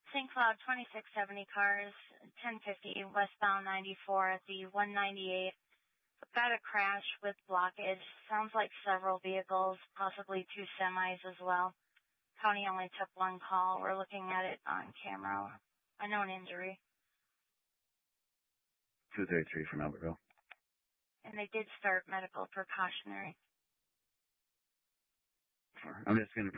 St. Cloud 2670 cars, 1050 westbound 94 at the 198. Got a crash with blockage. Sounds like several vehicles, possibly 2 semis as well. County only took 1 call. We're looking at it on camera. A known injury. 233 from Albertville. And they did start medical precautionary. I'm just going to